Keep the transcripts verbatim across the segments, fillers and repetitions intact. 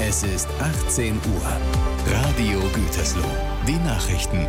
Es ist achtzehn Uhr. Radio Gütersloh. Die Nachrichten.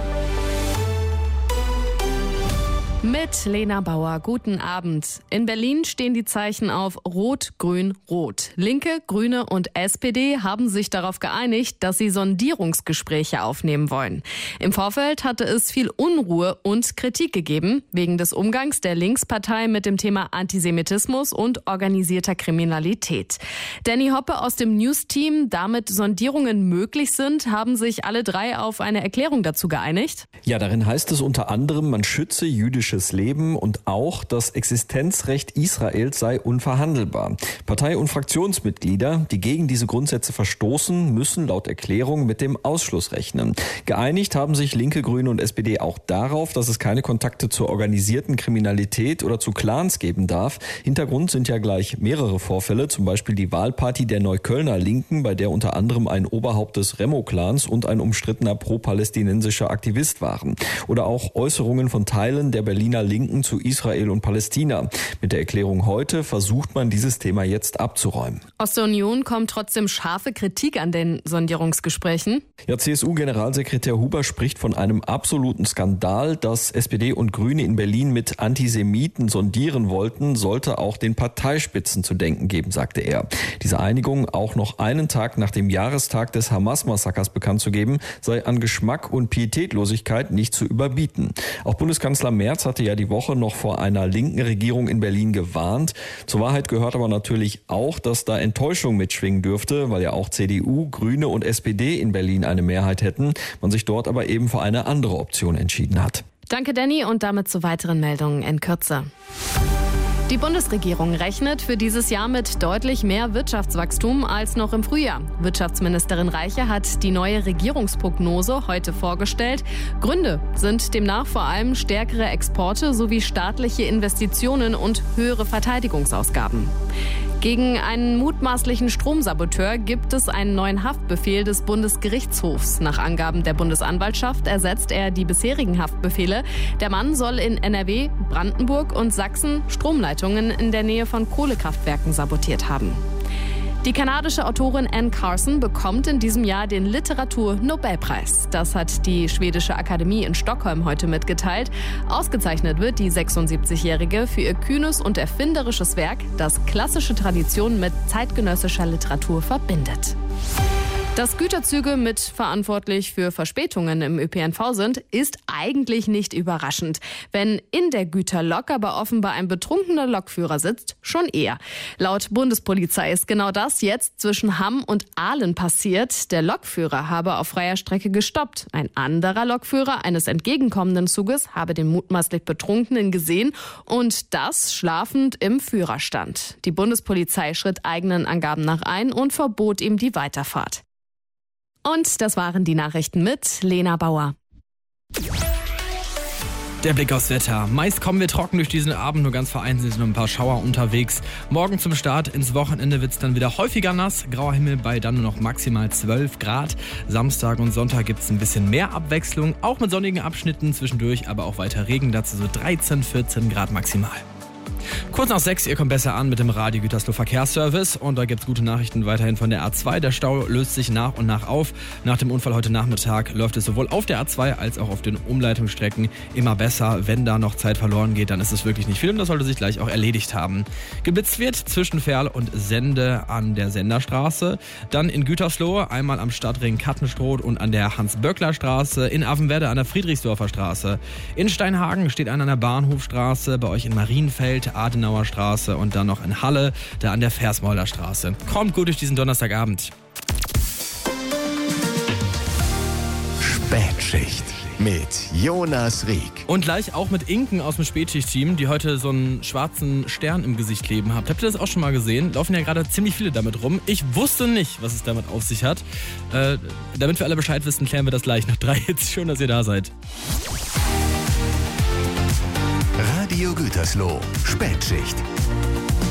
Mit Lena Bauer, guten Abend. In Berlin stehen die Zeichen auf Rot, Grün, Rot. Linke, Grüne und S P D haben sich darauf geeinigt, dass sie Sondierungsgespräche aufnehmen wollen. Im Vorfeld hatte es viel Unruhe und Kritik gegeben, wegen des Umgangs der Linkspartei mit dem Thema Antisemitismus und organisierter Kriminalität. Danny Hoppe aus dem News-Team, damit Sondierungen möglich sind, haben sich alle drei auf eine Erklärung dazu geeinigt. Ja, darin heißt es unter anderem, man schütze jüdische Leben und auch das Existenzrecht Israels sei unverhandelbar. Partei- und Fraktionsmitglieder, die gegen diese Grundsätze verstoßen, müssen laut Erklärung mit dem Ausschluss rechnen. Geeinigt haben sich Linke, Grüne und S P D auch darauf, dass es keine Kontakte zur organisierten Kriminalität oder zu Clans geben darf. Hintergrund sind ja gleich mehrere Vorfälle, zum Beispiel die Wahlparty der Neuköllner Linken, bei der unter anderem ein Oberhaupt des Remo-Clans und ein umstrittener pro-palästinensischer Aktivist waren. Oder auch Äußerungen von Teilen der Berliner Linken zu Israel und Palästina. Mit der Erklärung heute versucht man, dieses Thema jetzt abzuräumen. Aus der Union kommt trotzdem scharfe Kritik an den Sondierungsgesprächen. Ja, C S U-Generalsekretär Huber spricht von einem absoluten Skandal. Dass S P D und Grüne in Berlin mit Antisemiten sondieren wollten, sollte auch den Parteispitzen zu denken geben, sagte er. Diese Einigung auch noch einen Tag nach dem Jahrestag des Hamas-Massakers bekannt zu geben, sei an Geschmack und Pietätlosigkeit nicht zu überbieten. Auch Bundeskanzler Merz hatte ja die Woche noch vor einer linken Regierung in Berlin gewarnt. Zur Wahrheit gehört aber natürlich auch, dass da Enttäuschung mitschwingen dürfte, weil ja auch C D U, Grüne und S P D in Berlin eine Mehrheit hätten, man sich dort aber eben für eine andere Option entschieden hat. Danke, Danny, und damit zu weiteren Meldungen in Kürze. Die Bundesregierung rechnet für dieses Jahr mit deutlich mehr Wirtschaftswachstum als noch im Frühjahr. Wirtschaftsministerin Reiche hat die neue Regierungsprognose heute vorgestellt. Gründe sind demnach vor allem stärkere Exporte sowie staatliche Investitionen und höhere Verteidigungsausgaben. Gegen einen mutmaßlichen Stromsaboteur gibt es einen neuen Haftbefehl des Bundesgerichtshofs. Nach Angaben der Bundesanwaltschaft ersetzt er die bisherigen Haftbefehle. Der Mann soll in N R W, Brandenburg und Sachsen Stromleitungen in der Nähe von Kohlekraftwerken sabotiert haben. Die kanadische Autorin Anne Carson bekommt in diesem Jahr den Literatur-Nobelpreis. Das hat die schwedische Akademie in Stockholm heute mitgeteilt. Ausgezeichnet wird die sechsundsiebzigjährige für ihr kühnes und erfinderisches Werk, das klassische Traditionen mit zeitgenössischer Literatur verbindet. Dass Güterzüge mitverantwortlich für Verspätungen im Ö P N V sind, ist eigentlich nicht überraschend. Wenn in der Güterlok aber offenbar ein betrunkener Lokführer sitzt, schon eher. Laut Bundespolizei ist genau das jetzt zwischen Hamm und Aalen passiert. Der Lokführer habe auf freier Strecke gestoppt. Ein anderer Lokführer eines entgegenkommenden Zuges habe den mutmaßlich Betrunkenen gesehen und das schlafend im Führerstand. Die Bundespolizei schritt eigenen Angaben nach ein und verbot ihm die Weiterfahrt. Und das waren die Nachrichten mit Lena Bauer. Der Blick aufs Wetter. Meist kommen wir trocken durch diesen Abend, nur ganz vereinzelt sind noch ein paar Schauer unterwegs. Morgen zum Start ins Wochenende wird es dann wieder häufiger nass. Grauer Himmel bei dann nur noch maximal zwölf Grad. Samstag und Sonntag gibt es ein bisschen mehr Abwechslung, auch mit sonnigen Abschnitten zwischendurch, aber auch weiter Regen, dazu so dreizehn, vierzehn Grad maximal. Kurz nach sechs, ihr kommt besser an mit dem Radio Gütersloh Verkehrsservice und da gibt's gute Nachrichten weiterhin von der A zwei. Der Stau löst sich nach und nach auf. Nach dem Unfall heute Nachmittag läuft es sowohl auf der A zwei als auch auf den Umleitungsstrecken immer besser. Wenn da noch Zeit verloren geht, dann ist es wirklich nicht viel und das sollte sich gleich auch erledigt haben. Geblitzt wird zwischen Ferl und Sende an der Senderstraße. Dann in Gütersloh einmal am Stadtring Kattenstroth und an der Hans-Böckler-Straße. In Avenwerde an der Friedrichsdorfer Straße. In Steinhagen steht einer an der Bahnhofstraße. Bei euch in Marienfeld Adenauer Straße und dann noch in Halle, da an der Versmoldler Straße. Kommt gut durch diesen Donnerstagabend. Spätschicht mit Jonas Rieck. Und gleich auch mit Inken aus dem Spätschicht-Team, die heute so einen schwarzen Stern im Gesicht kleben haben. Habt ihr das auch schon mal gesehen? Laufen ja gerade ziemlich viele damit rum. Ich wusste nicht, was es damit auf sich hat. Äh, damit wir alle Bescheid wissen, klären wir das gleich nach drei Hits. Schön, dass ihr da seid. Radio Gütersloh, Spätschicht.